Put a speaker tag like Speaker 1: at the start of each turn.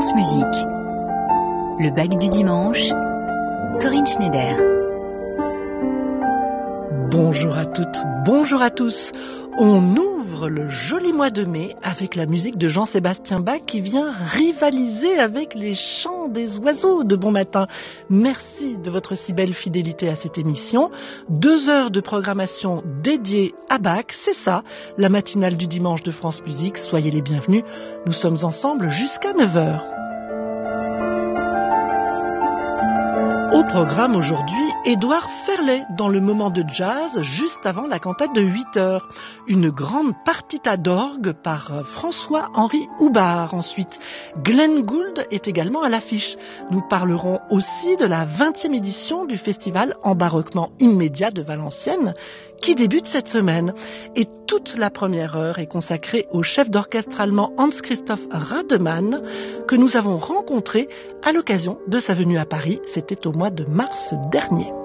Speaker 1: France Musique. Le bac du dimanche, Corinne Schneider.
Speaker 2: Bonjour à toutes, bonjour à tous. On ouvre le joli mois de mai avec la musique de Jean-Sébastien Bach qui vient rivaliser avec les chants des oiseaux de bon matin. Merci de votre si belle fidélité à cette émission. 2 heures de programmation dédiée à Bach, c'est ça, la matinale du dimanche de France Musique. Soyez les bienvenus, nous sommes ensemble jusqu'à 9h. Au programme aujourd'hui, Édouard Ferlet dans le moment de jazz juste avant la cantate de 8h. Une grande partita d'orgue par François-Henri Houbard. Ensuite, Glenn Gould est également à l'affiche. Nous parlerons aussi de la 20e édition du festival Embarquement immédiat de Valenciennes qui débute cette semaine. Et toute la première heure est consacrée au chef d'orchestre allemand Hans-Christoph Rademann que nous avons rencontré à l'occasion de sa venue à Paris. C'était au mois de mars dernier.